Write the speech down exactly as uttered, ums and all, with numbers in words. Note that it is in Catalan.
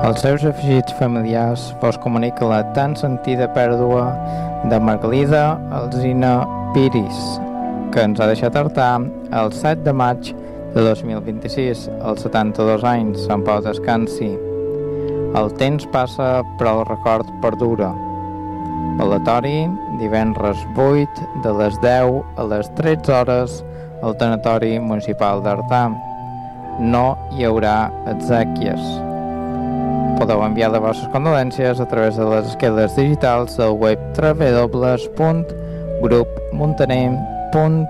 Als seus afegits familiars vos comunica la tan sentida pèrdua de Margalida Alsina Piris, que ens ha deixat artar el set de maig de dos mil vint-i-sis, als setanta-dos anys. En pau descansi. El temps passa, però el record perdura. Velatori, divendres vuit, de les deu a les tretze hores, al tanatori municipal d'Artà. No hi haurà exèquies. Podeu enviar les vostres condolències a través de les esqueles digitals del web w w w punt grup muntaner punt